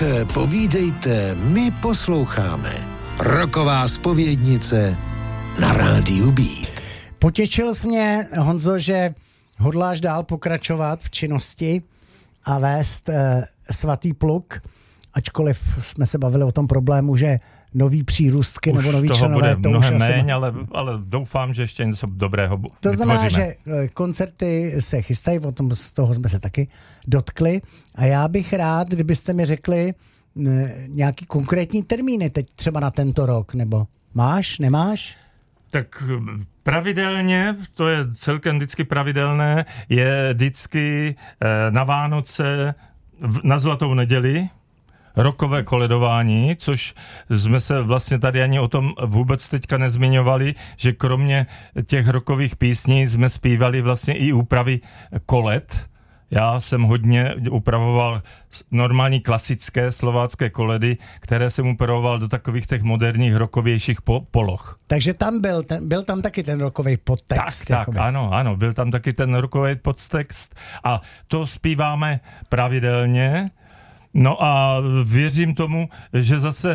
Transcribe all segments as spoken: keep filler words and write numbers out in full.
Povídejte, my posloucháme. Roková zpovědnice na rádiu Beat. Potěšil jsi mě, Honzo, že hodláš dál pokračovat v činnosti a vést eh, Svatý pluk, ačkoliv jsme se bavili o tom problému, že nový přírůstky už nebo nový toho členové, bude to mnohem už méně, asi... ale, ale doufám, že ještě něco dobrého To vytvoříme. znamená, že koncerty se chystají, o tom z toho jsme se taky dotkli a já bych rád, kdybyste mi řekli nějaký konkrétní termíny teď třeba na tento rok, nebo máš, nemáš? Tak pravidelně, to je celkem vždycky pravidelné, je vždycky na Vánoce na Zlatou neděli rokové koledování, což jsme se vlastně tady ani o tom vůbec teďka nezmiňovali, že kromě těch rokových písní jsme zpívali vlastně i úpravy koled. Já jsem hodně upravoval normální klasické slovácké koledy, které jsem upravoval do takových těch moderních rokovějších po- poloh. Takže tam byl, ten, byl tam taky ten rokový podtext. Tak, tak, ano, ano, byl tam taky ten rokový podtext a to zpíváme pravidelně. No a věřím tomu, že zase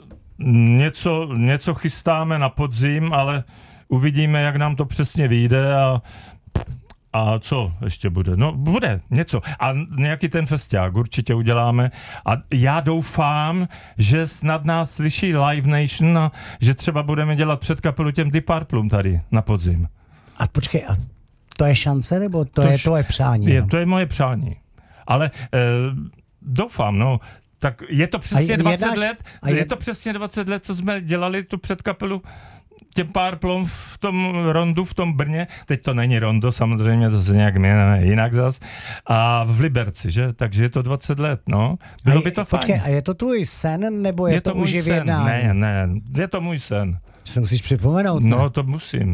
něco, něco chystáme na podzim, ale uvidíme, jak nám to přesně vyjde a A co ještě bude? No, bude něco. A nějaký ten festiák určitě uděláme. A já doufám, že snad nás slyší Live Nation a že třeba budeme dělat předkapelu těm Deep Purplům tady na podzim. A počkej, a to je šance, nebo to, to je tvoje přání? Je, to je moje přání. Ale e, doufám, no. Tak je to přesně dvacet jednáš, let, je... je to přesně dvacet let, co jsme dělali tu předkapelu těm Purplům v tom rondu, v tom Brně. Teď to není rondo, samozřejmě, to se nějak jmenuje jinak zas. A v Liberci, že? Takže je to dvacet let, no. Bylo a by to počkej, fajn. A je to tvůj sen, nebo je, je to, to už můj je v jednání? Ne, ne, je to můj sen. Se musíš připomenout, No, ne? to musím.